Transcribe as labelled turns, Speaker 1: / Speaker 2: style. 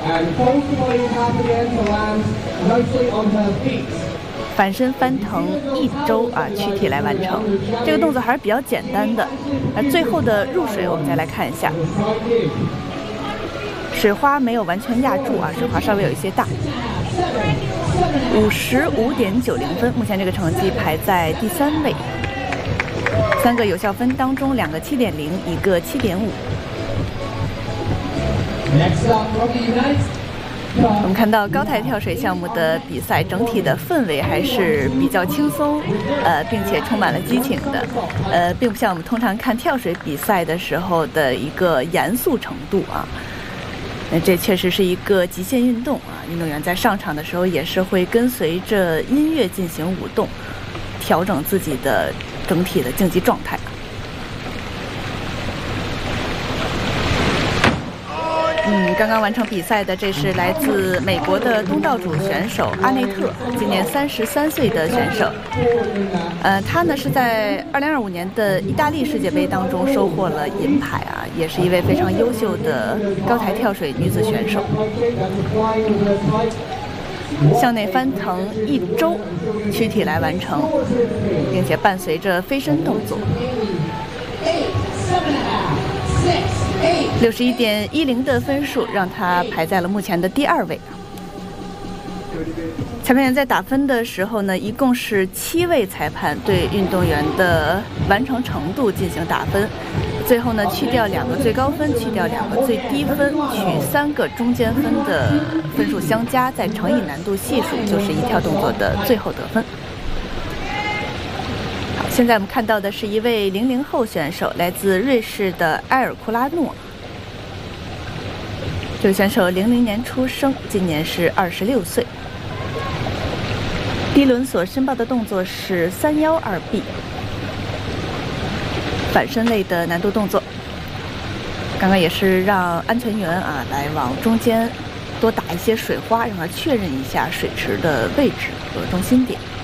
Speaker 1: 反身翻腾一周躯体来完成这个动作还是比较简单的。最后的入水我们再来看一下，水花没有完全压住水花稍微有一些大。55.90分，目前这个成绩排在第3位。3个有效分当中，2个7.0，1个7.5。我们看到高台跳水项目的比赛整体的氛围还是比较轻松，并且充满了激情的，并不像我们通常看跳水比赛的时候的一个严肃程度这确实是一个极限运动运动员在上场的时候也是会跟随着音乐进行舞动，调整自己的整体的竞技状态。刚刚完成比赛的，这是来自美国的东道主选手阿内特，今年33岁的选手。他呢是在2025年的意大利世界杯当中收获了银牌也是一位非常优秀的高台跳水女子选手。向内翻腾一周，躯体来完成，并且伴随着飞身动作。61.10的分数让他排在了目前的第2位。裁判员在打分的时候呢，一共是7位裁判对运动员的完成程度进行打分，最后呢去掉2个最高分，去掉2个最低分，取3个中间分的分数相加，再乘以难度系数，就是一跳动作的最后得分。好，现在我们看到的是一位00后选手，来自瑞士的埃尔库拉诺。这位选手00年出生，今年是26岁。第一轮所申报的动作是312B， 反身类的难度动作。刚刚也是让安全员来往中间多打一些水花，让他确认一下水池的位置和中心点。